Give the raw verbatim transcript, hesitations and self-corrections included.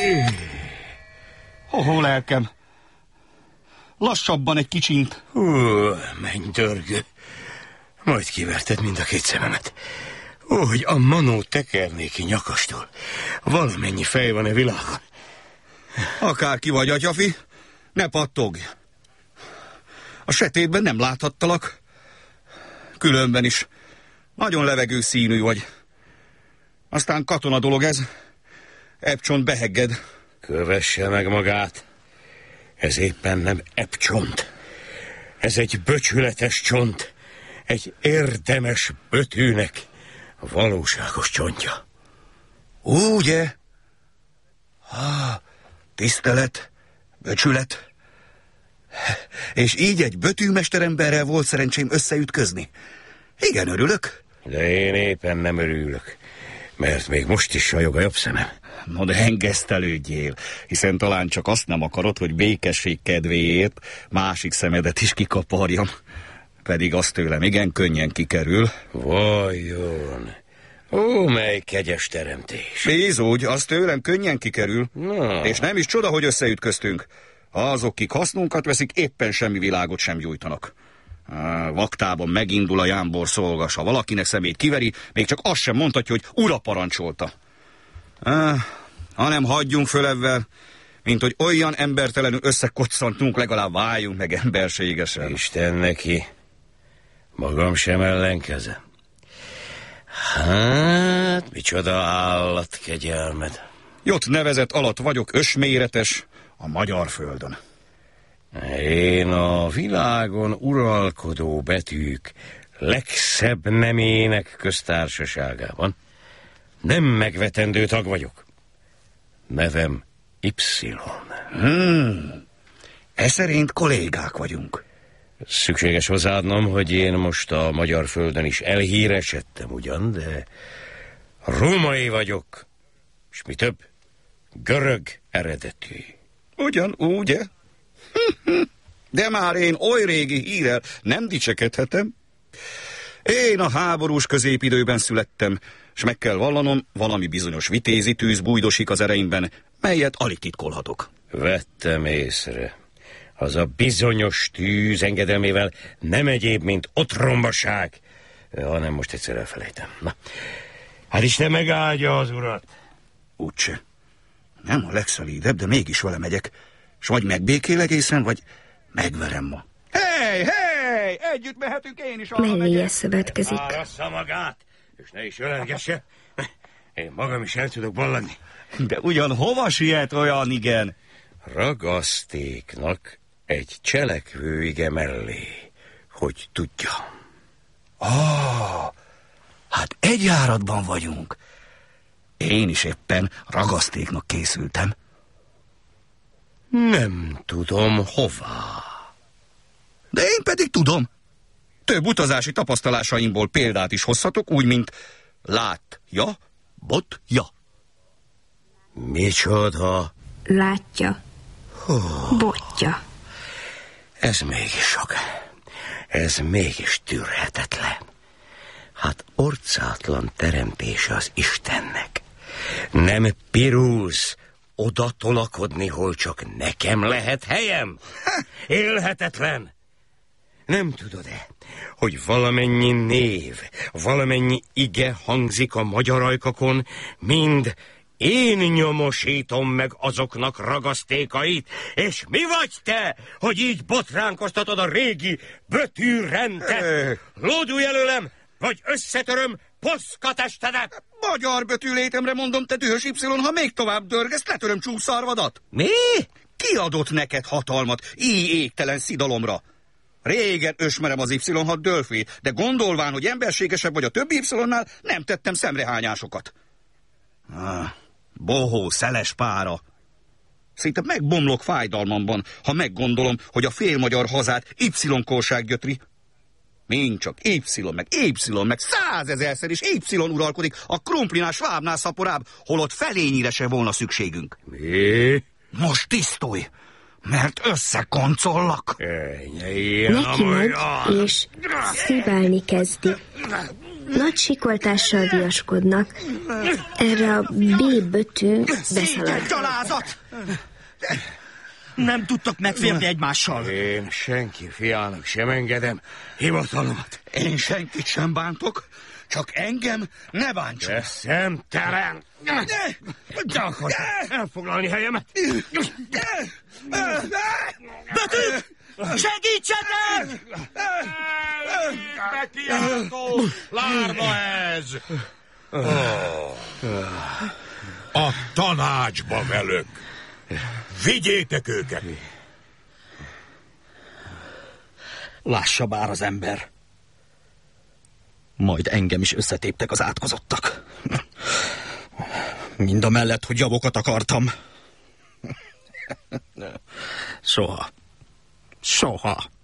Ho-ho, lelkem. Lassabban egy kicsint. Hú, menj, dörgő. Majd kiverted mind a két szememet. Ó, hogy a manó tekernéki nyakastól. Valamennyi fej van-e világon. Akárki vagy, atyafi, ne pattogj. A sötétben nem láthattalak. Különben is nagyon levegő színű vagy. Aztán katona dolog ez. Epcsont behegged. Kövesse meg magát. Ez éppen nem epcsont. Ez egy böcsületes csont. Egy érdemes bötűnek valóságos csontja. Ugye? Ah, tisztelet, becsület. És így egy bötűmesteremberrel volt szerencsém összeütközni. Igen, örülök. De én éppen nem örülök, mert még most is sajog a jobb szemem. No, de engesztelődjél, hiszen talán csak azt nem akarod, hogy békesség kedvéért másik szemedet is kikaparjam. Pedig azt tőlem igen könnyen kikerül. Vajon... Ó, mely kegyes teremtés. Bízódj, az tőlem könnyen kikerül. Na. És nem is csoda, hogy összeütköztünk. Azok, kik hasznunkat veszik, éppen semmi világot sem gyújtanak. Vaktában megindul a jámbor szolgas. Ha valakinek szemét kiveri, még csak azt sem mondhatja, hogy ura parancsolta. Ah, hanem hagyjunk föl ebben, mint hogy olyan embertelenül összekoccantunk, legalább váljunk meg emberségesen. Isten neki, magam sem ellenkezem. Hát, micsoda állatkegyelmed. Jott nevezet alatt vagyok ösméretes a magyar földön. Én a világon uralkodó betűk legszebb nemének köztársaságában nem megvetendő tag vagyok. Nevem Ipszilon. Hmm. E szerint kollégák vagyunk. Szükséges hozzáadnom, hogy én most a magyar földön is elhíresedtem ugyan, de római vagyok, és mi több, görög eredetű. Ugyan, ugye? De már én oly régi hírrel nem dicsekedhetem. Én a háborús középidőben születtem, és meg kell vallanom, valami bizonyos vitézi tűz bújdosik az ereimben, melyet alig titkolhatok. Vettem észre. Az a bizonyos tűz engedelmével nem egyéb, mint otrombaság, hanem most egyszer elfelejtem. Na, hát Isten megáldja az urat. Úgyse. Nem a legszelídebb, de mégis vele megyek. S vagy megbékél egészen, vagy megverem ma. Hey, hey! Együtt mehetünk, én is arra melléje megyek. szövetkezik. Árassza magát, és ne is ölelgesse. Én magam is el tudok ballagni. De ugyan hova siet olyan, igen? Ragasztéknak egy cselekvőige mellé, hogy tudja. Ah, hát egy járatban vagyunk. Én is éppen ragasztéknak készültem. Nem tudom, hová. De én pedig tudom. Több utazási tapasztalásaimból példát is hozhatok, úgy, mint látja, botja. Micsoda? Látja, Oh, botja. ez mégis sok. Ez mégis tűrhetetlen. Hát orcátlan teremtése az Istennek. Nem pirúz oda tolakodni, hol csak nekem lehet helyem. Élhetetlen. Nem tudod-e, hogy valamennyi név, valamennyi ige hangzik a magyar ajkakon, mind én nyomosítom meg azoknak ragasztékait, és mi vagy te, hogy így botránkoztatod a régi bötűrendet? Lódulj előlem, vagy összetöröm poszkatestedet! Magyar bötűlétemre mondom, te dühös Ipszilon, ha még tovább dörgesz, letöröm csúszarvadat. Mi? Ki adott neked hatalmat, így égtelen szidalomra? Régen ösmerem az Y hat Dölfét, de gondolván, hogy emberségesebb vagy a többi Y-nál, nem tettem szemrehányásokat. Ah, bohó, szeles pára. Szinte megbomlok fájdalmamban, ha meggondolom, hogy a félmagyar hazát Y-korság gyötri. Mind csak Y, meg Y, meg százezerszer is Y uralkodik a krumplinál, svábnál szaporább, holott felényire se volna szükségünk. Mi? Most tisztulj, mert összekoncollak. Ennyi, ilyen Neki megy, és szíválni kezdi. nagy sikoltással viaskodnak. Erre a B betű beszalad. Gyalázat! Nem tudtak megférni egymással. Én senki fiának sem engedem hivatalomat. Én senkit sem bántok, csak engem ne bántson. De szemtelen! De akarsz elfoglalni helyemet? Betűk! Segítsetek! Bekiáltó! Lárma ez! A tanácsba velük! Vigyétek őket! Lássa bár az ember. Majd engem is összetéptek az átkozottak. Mind a mellett, hogy javokat akartam. Soha. Soha.